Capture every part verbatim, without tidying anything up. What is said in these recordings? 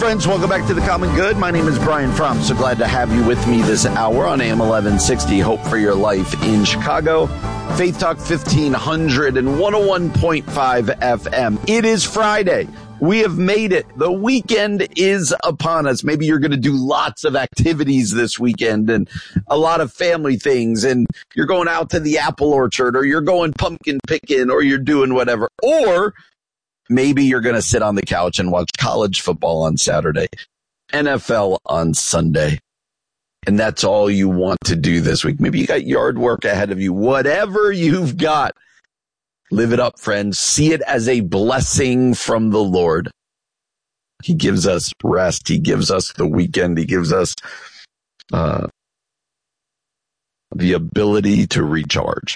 friends. Welcome back to The Common Good. My name is Brian Fromm. So glad to have you with me this hour on A M eleven sixty, Hope for Your Life in Chicago. Faith Talk fifteen hundred and one oh one point five F M. It is Friday. We have made it. The weekend is upon us. Maybe you're going to do lots of activities this weekend and a lot of family things, and you're going out to the apple orchard, or you're going pumpkin picking, or you're doing whatever. Or maybe you're going to sit on the couch and watch college football on Saturday, N F L on Sunday. And that's all you want to do this week. Maybe you got yard work ahead of you. Whatever you've got, live it up, friends. See it as a blessing from the Lord. He gives us rest. He gives us the weekend. He gives us uh, the ability to recharge.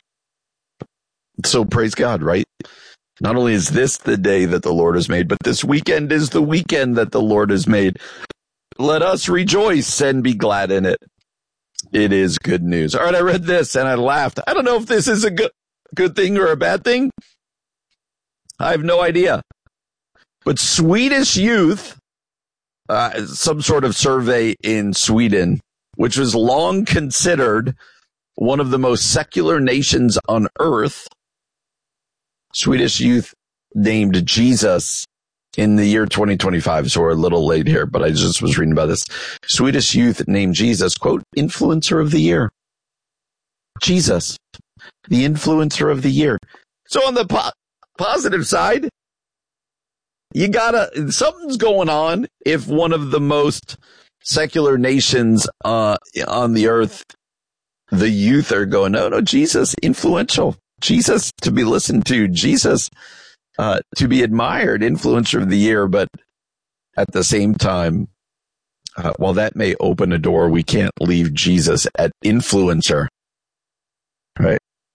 So praise God, right? Not only is this the day that the Lord has made, but this weekend is the weekend that the Lord has made. Let us rejoice and be glad in it. It is good news. All right, I read this and I laughed. I don't know if this is a good good thing or a bad thing. I have no idea. But Swedish youth, uh, some sort of survey in Sweden, which was long considered one of the most secular nations on earth, Swedish youth named Jesus in the year twenty twenty-five, so we're a little late here, but I just was reading about this. Swedish youth named Jesus, quote, influencer of the year. Jesus, the influencer of the year. So on the po- positive side, you gotta, something's going on if one of the most secular nations uh, on the earth, the youth are going, no, no, Jesus, influential. Jesus to be listened to. Jesus Uh, to be admired, influencer of the year, but at the same time, uh, while that may open a door, we can't leave Jesus at influencer, right?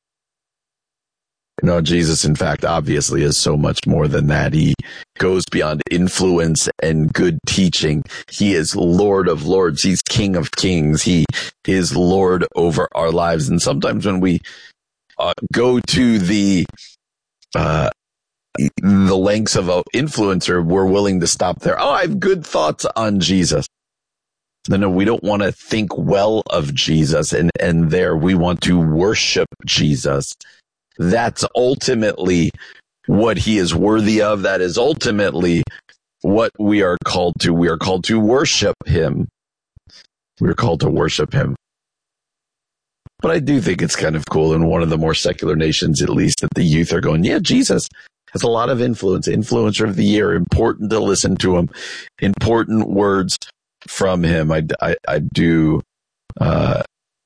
No, Jesus, in fact, obviously is so much more than that. He goes beyond influence and good teaching. He is Lord of Lords. He's King of Kings. He is Lord over our lives. And sometimes when we uh, go to the uh the lengths of an influencer, we're willing to stop there. Oh, I have good thoughts on Jesus. No, no, we don't want to think well of Jesus. And, and there we want to worship Jesus. That's ultimately what he is worthy of. That is ultimately what we are called to. We are called to worship him. We're called to worship him. But I do think it's kind of cool in one of the more secular nations, at least, that the youth are going, yeah, Jesus has a lot of influence, influencer of the year, important to listen to him, important words from him. I, I, I do, uh,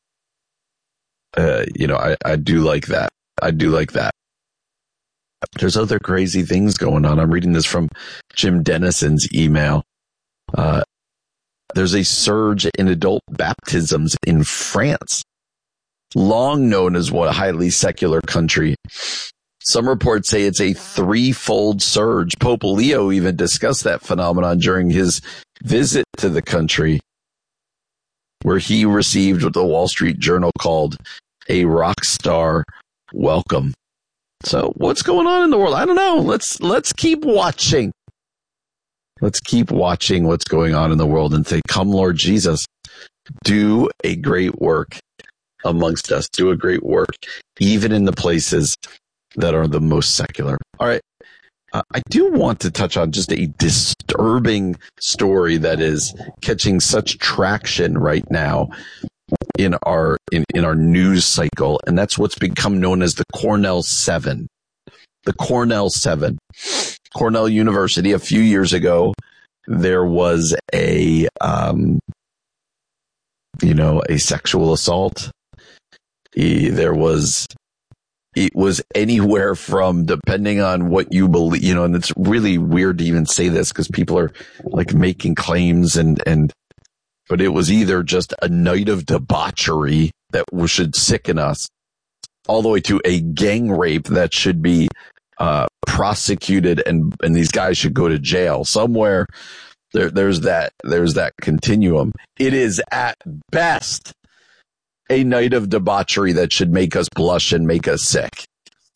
uh, you know, I, I do like that. I do like that. There's other crazy things going on. I'm reading this from Jim Dennison's email. Uh, there's a surge in adult baptisms in France, long known as what a highly secular country. Some reports say it's a threefold surge. Pope Leo even discussed that phenomenon during his visit to the country, where he received what the Wall Street Journal called a rock star welcome. So what's going on in the world? I don't know. Let's, let's keep watching. Let's keep watching what's going on in the world and say, come, Lord Jesus, do a great work amongst us. Do a great work, even in the places that are the most secular. All right. Uh, I do want to touch on just a disturbing story that is catching such traction right now in our, in, in our news cycle. And that's what's become known as the Cornell Seven. The Cornell Seven. Cornell University, a few years ago, there was a, um, you know, a sexual assault. There was, it was anywhere from, depending on what you believe, you know, and it's really weird to even say this because people are like making claims and, and, but it was either just a night of debauchery that should sicken us, all the way to a gang rape that should be, uh, prosecuted and, and these guys should go to jail somewhere. There, there's that, there's that continuum. It is at best a night of debauchery that should make us blush and make us sick.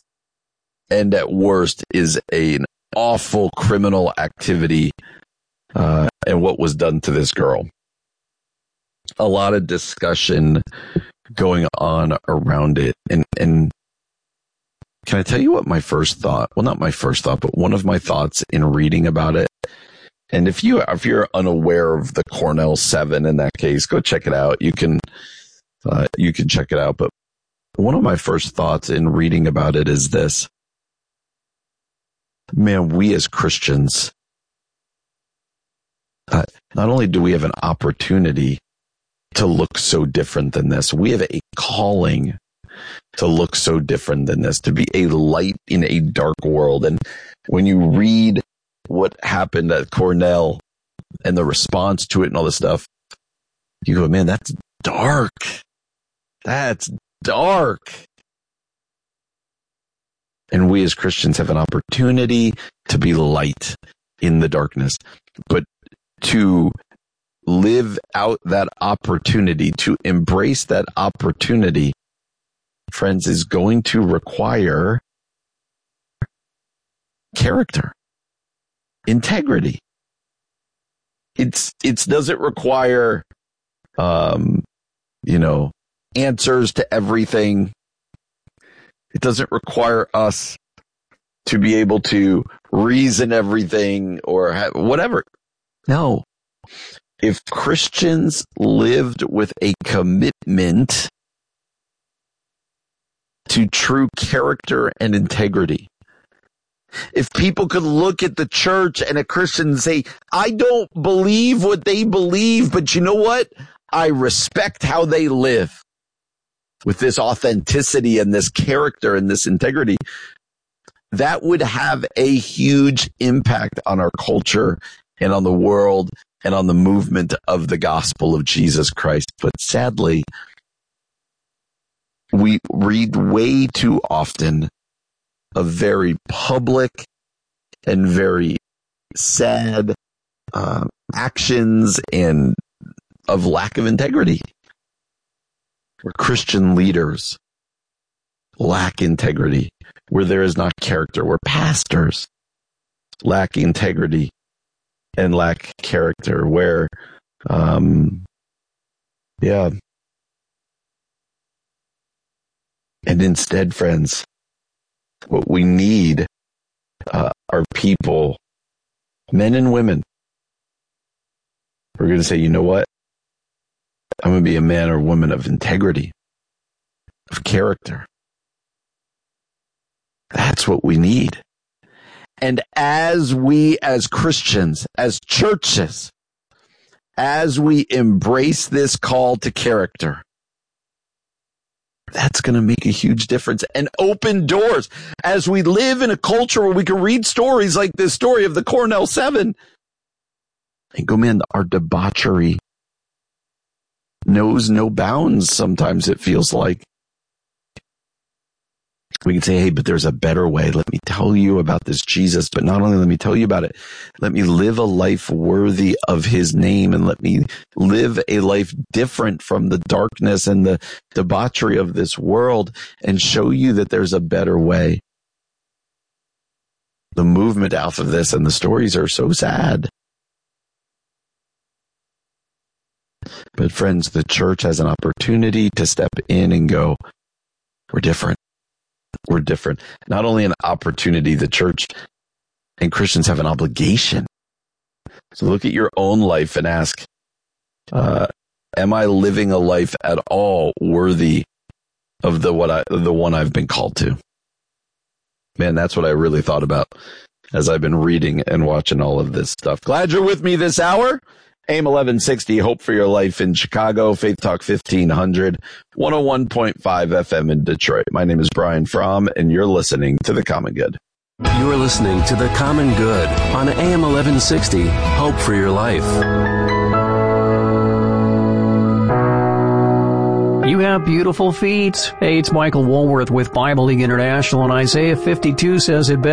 And at worst is an awful criminal activity uh, and what was done to this girl. A lot of discussion going on around it. And, and can I tell you what my first thought, well, not my first thought, but one of my thoughts in reading about it. And if you, if you're unaware of the Cornell seven in that case, go check it out. You can, uh, you can check it out. But one of my first thoughts in reading about it is this. Man, we as Christians, uh, not only do we have an opportunity to look so different than this, we have a calling to look so different than this, to be a light in a dark world. And when you read what happened at Cornell and the response to it and all this stuff, you go, man, that's dark. That's dark. And we as Christians have an opportunity to be light in the darkness, but to live out that opportunity, to embrace that opportunity, friends, is going to require character, integrity. It's, it's, doesn't require, um, you know, answers to everything. It doesn't require us to be able to reason everything or have, whatever. No. If Christians lived with a commitment to true character and integrity, if people could look at the church and a Christian and say, I don't believe what they believe, but you know what? I respect how they live with this authenticity and this character and this integrity, that would have a huge impact on our culture and on the world and on the movement of the gospel of Jesus Christ. But sadly, we read way too often of very public and very sad uh, actions and of lack of integrity, where Christian leaders lack integrity, where there is not character, where pastors lack integrity and lack character, where, um, yeah. And instead, friends, what we need uh, are people, men and women, who are going to say, you know what? I'm going to be a man or woman of integrity, of character. That's what we need. And as we, as Christians, as churches, as we embrace this call to character, that's going to make a huge difference and open doors. As we live in a culture where we can read stories like this story of the Cornell Seven and go, man, our debauchery knows no bounds. Sometimes it feels like we can say, hey, but there's a better way. Let me tell you about this Jesus, but not only let me tell you about it, let me live a life worthy of his name, and let me live a life different from the darkness and the debauchery of this world and show you that there's a better way. The movement out of this and the stories are so sad. But friends, the church has an opportunity to step in and go, we're different. We're different. Not only an opportunity, the church and Christians have an obligation. So look at your own life and ask, uh, am I living a life at all worthy of the what I the one I've been called to? Man, that's what I really thought about as I've been reading and watching all of this stuff. Glad you're with me this hour. A M eleven sixty, Hope for Your Life in Chicago, Faith Talk fifteen hundred, one oh one point five F M in Detroit. My name is Brian Fromm, and you're listening to The Common Good. You're listening to The Common Good on A M eleven sixty, Hope for Your Life. You have beautiful feet. Hey, it's Michael Woolworth with Bible League International, and Isaiah fifty-two says it best.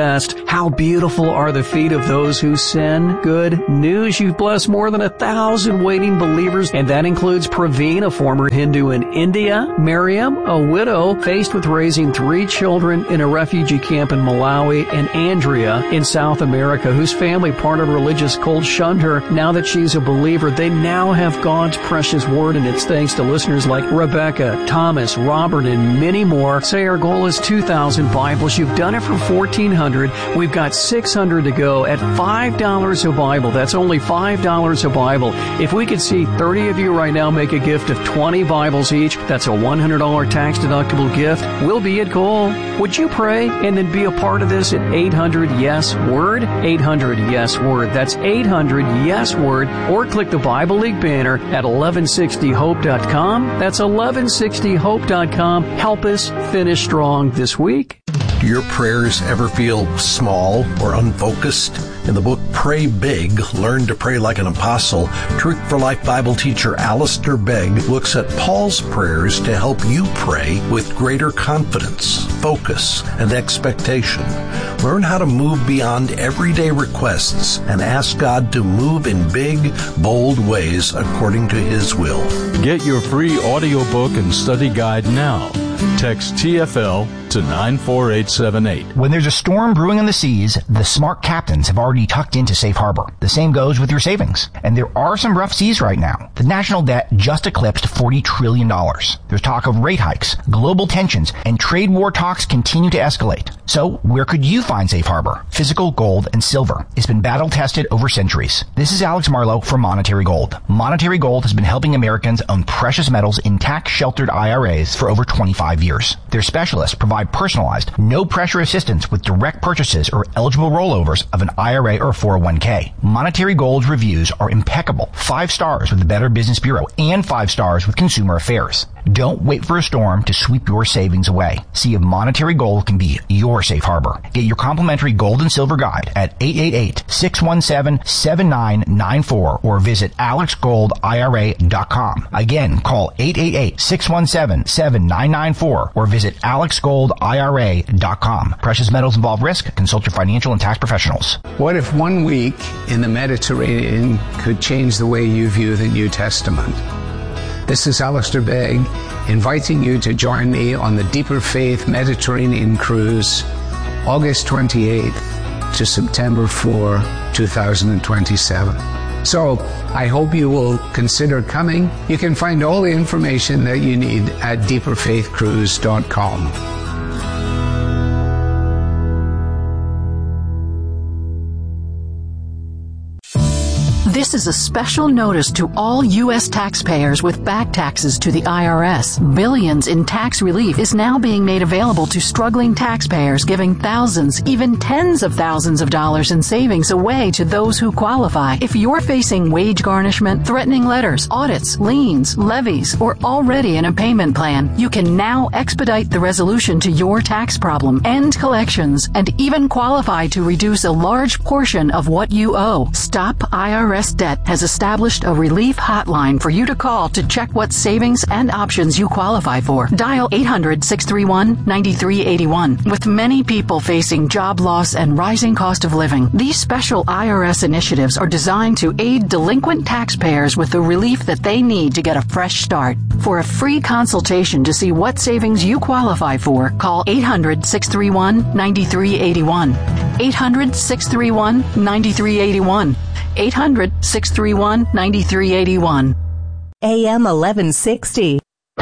How beautiful are the feet of those who sin. Good news, you've blessed more than a thousand waiting believers, and that includes Praveen, a former Hindu in India, Miriam, a widow faced with raising three children in a refugee camp in Malawi, and Andrea in South America, whose family, part of a religious cult, shunned her. Now that she's a believer, they now have God's precious word, and it's thanks to listeners like Rebecca, Thomas, Robert, and many more. Say our goal is two thousand Bibles. You've done it for fourteen hundred. We've got six hundred to go at five dollars a Bible. That's only five dollars a Bible. If we could see thirty of you right now make a gift of twenty Bibles each, that's a one hundred dollars tax-deductible gift. We'll be at goal. Would you pray and then be a part of this at eight hundred yes word? eight hundred yes word. That's eight hundred yes word. Or click the Bible League banner at eleven sixty hope dot com. That's eleven sixty hope dot com. Help us finish strong this week. Do your prayers ever feel small or unfocused? In the book Pray Big, Learn to Pray Like an Apostle, Truth for Life Bible teacher Alistair Begg looks at Paul's prayers to help you pray with greater confidence, focus, and expectation. Learn how to move beyond everyday requests and ask God to move in big, bold ways according to His will. Get your free audiobook and study guide now. Text T F L to nine four eight seven eight. When there's a storm brewing on the seas, the smart captains have already tucked into safe harbor. The same goes with your savings. And there are some rough seas right now. The national debt just eclipsed forty trillion dollars. There's talk of rate hikes, global tensions, and trade war talks continue to escalate. So where could you find safe harbor? Physical gold and silver. It's been battle tested over centuries. This is Alex Marlowe for Monetary Gold. Monetary Gold has been helping Americans own precious metals in tax-sheltered I R As for over twenty-five years. Their specialists provide personalized, no-pressure assistance with direct purchases or eligible rollovers of an I R A or four oh one k. Monetary Gold's reviews are impeccable. Five stars with the Better Business Bureau and five stars with Consumer Affairs. Don't wait for a storm to sweep your savings away. See if Monetary Gold can be your safe harbor. Get your complimentary gold and silver guide at eight eight eight, six one seven, seven nine nine four or visit alex gold I R A dot com. Again, call eight eight eight, six one seven, seven nine nine four or visit alex gold I R A dot com. Precious metals involve risk. Consult your financial and tax professionals. What if one week in the Mediterranean could change the way you view the New Testament? This is Alistair Begg, inviting you to join me on the Deeper Faith Mediterranean Cruise, August twenty-eighth to September fourth, twenty twenty-seven. So, I hope you will consider coming. You can find all the information that you need at deeper faith cruise dot com. This is a special notice to all U S taxpayers with back taxes to the I R S. Billions in tax relief is now being made available to struggling taxpayers, giving thousands, even tens of thousands of dollars in savings away to those who qualify. If you're facing wage garnishment, threatening letters, audits, liens, levies, or already in a payment plan, you can now expedite the resolution to your tax problem, end collections, and even qualify to reduce a large portion of what you owe. Stop I R S Debt has established a relief hotline for you to call to check what savings and options you qualify for. Dial eight hundred, six three one, nine three eight one. With many people facing job loss and rising cost of living, these special I R S initiatives are designed to aid delinquent taxpayers with the relief that they need to get a fresh start. For a free consultation to see what savings you qualify for, call eight hundred, six three one, nine three eight one. eight hundred, six three one, nine three eight one. eight hundred, six three one, nine three eight one. A M eleven sixty.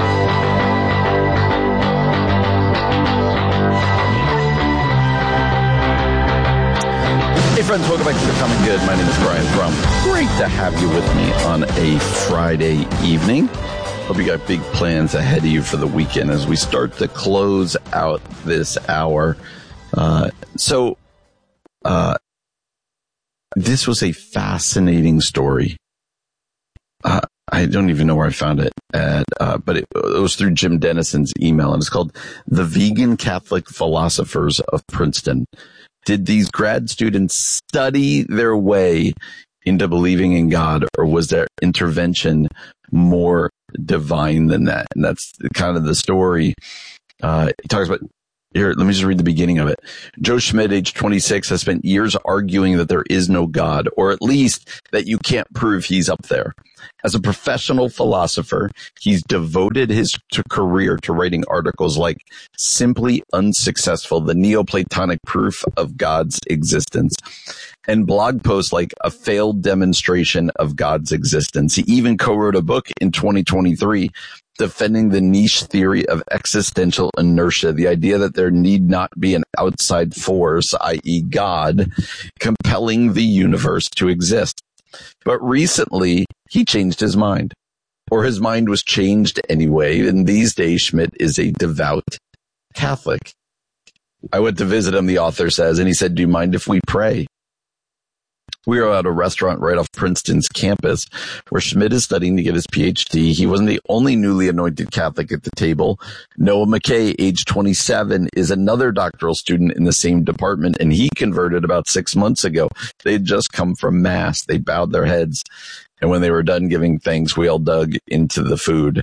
Hey friends, welcome back to The Common Good. My name is Brian Fromm. Great to have you with me on a Friday evening. Hope you got big plans ahead of you for the weekend as we start to close out this hour. Uh, so, uh, this was a fascinating story. Uh, I don't even know where I found it at, uh, but it, it was through Jim Dennison's email, and it's called The Vegan Catholic Philosophers of Princeton. Did these grad students study their way into believing in God, or was their intervention more divine than that? And that's kind of the story. Uh, he talks about Here, let me just read the beginning of it. Joe Schmidt, age twenty-six, has spent years arguing that there is no God, or at least that you can't prove he's up there. As a professional philosopher, he's devoted his to career to writing articles like Simply Unsuccessful, the Neoplatonic Proof of God's Existence, and blog posts like A Failed Demonstration of God's Existence. He even co-wrote a book in twenty twenty-three defending the niche theory of existential inertia, the idea that there need not be an outside force, that is. God, compelling the universe to exist. But recently, he changed his mind. Or his mind was changed anyway, and these days Schmidt is a devout Catholic. I went to visit him, the author says, and he said, "Do you mind if we pray?" We are at a restaurant right off Princeton's campus where Schmidt is studying to get his P H D. He wasn't the only newly anointed Catholic at the table. Noah McKay, age twenty-seven, is another doctoral student in the same department, and he converted about six months ago. They had just come from Mass. They bowed their heads, and when they were done giving thanks, we all dug into the food.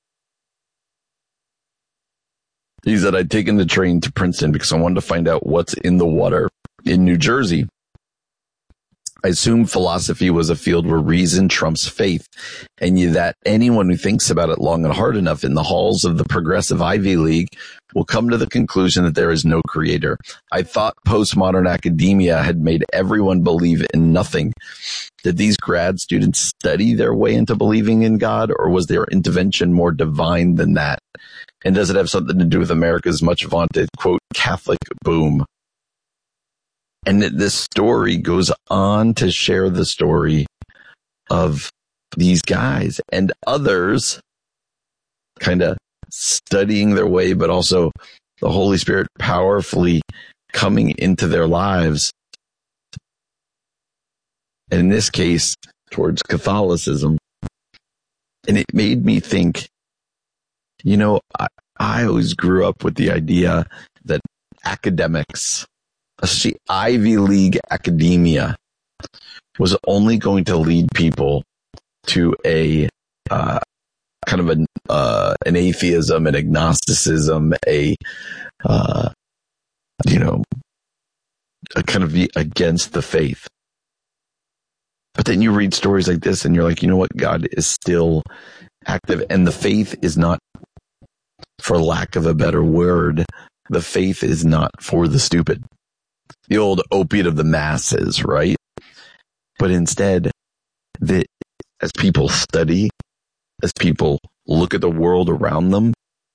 He said, "I'd taken the train to Princeton because I wanted to find out what's in the water in New Jersey. I assumed philosophy was a field where reason trumps faith, and that anyone who thinks about it long and hard enough in the halls of the progressive Ivy League will come to the conclusion that there is no creator. I thought postmodern academia had made everyone believe in nothing. Did these grad students study their way into believing in God, or was their intervention more divine than that? And does it have something to do with America's much vaunted, quote, Catholic boom?" And this story goes on to share the story of these guys and others kind of studying their way, but also the Holy Spirit powerfully coming into their lives. And in this case, towards Catholicism. And it made me think, you know, I, I always grew up with the idea that academics, especially Ivy League academia, was only going to lead people to a uh, kind of an uh, an atheism, an agnosticism, a uh, you know, a kind of be against the faith. But then you read stories like this, and you're like, you know what? God is still active, and the faith is not, for lack of a better word, the faith is not for the stupid. The old opiate of the masses, right? But instead, the, as people study, as people look at the world around them,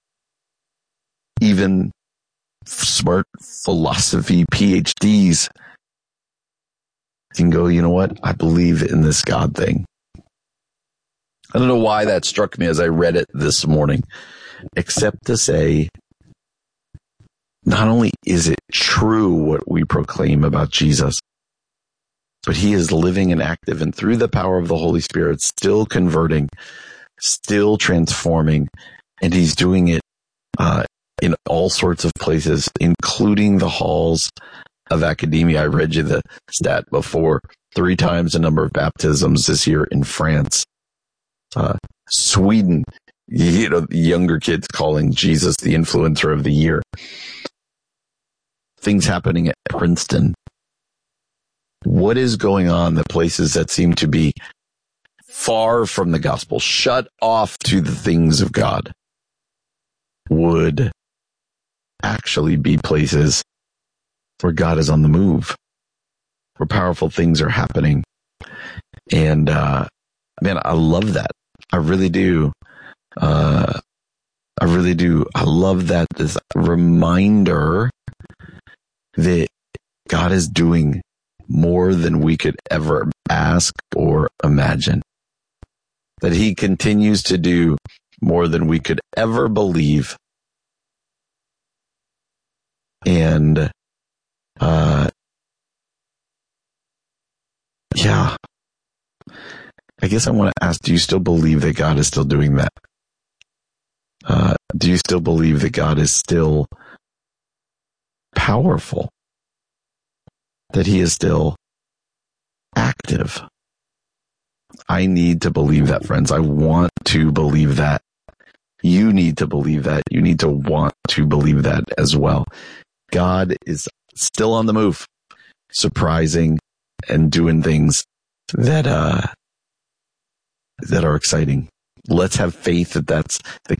even smart philosophy P H Ds can go, you know what? I believe in this God thing. I don't know why that struck me as I read it this morning, except to say, not only is it true what we proclaim about Jesus, but he is living and active, and through the power of the Holy Spirit, still converting, still transforming, and he's doing it uh, in all sorts of places, including the halls of academia. I read you the stat before. Three times the number of baptisms this year in France. Uh, Sweden, you know, younger kids calling Jesus the influencer of the year. Things happening at Princeton. What is going on the places that seem to be far from the gospel, shut off to the things of God, would actually be places where God is on the move, where powerful things are happening. And, uh, man, I love that. I really do. Uh, I really do. I love that, this reminder that God is doing more than we could ever ask or imagine. That he continues to do more than we could ever believe. And, uh, yeah, I guess I want to ask, do you still believe that God is still doing that? Uh, do you still believe that God is still powerful? That he is still active? I need to believe that, friends. I want to believe that. You need to believe that. You need to want to believe that as well. God is still on the move, surprising and doing things that, uh, that are exciting. Let's have faith that that's the